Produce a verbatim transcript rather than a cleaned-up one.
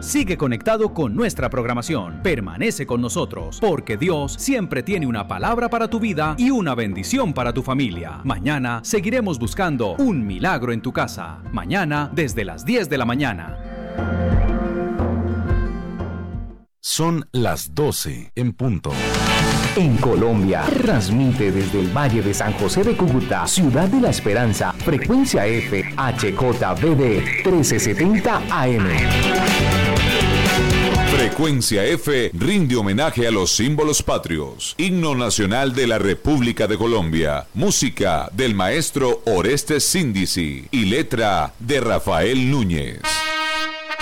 sigue conectado con nuestra programación. Permanece con nosotros, porque Dios siempre tiene una palabra para tu vida y una bendición para tu familia. Mañana seguiremos buscando un milagro en tu casa. Mañana desde las diez de la mañana. Son las doce en punto. En Colombia, transmite desde el Valle de San José de Cúcuta, Ciudad de la Esperanza, frecuencia F, H J B D trece setenta A M. Frecuencia F rinde homenaje a los símbolos patrios. Himno nacional de la República de Colombia. Música del maestro Orestes Síndici y letra de Rafael Núñez.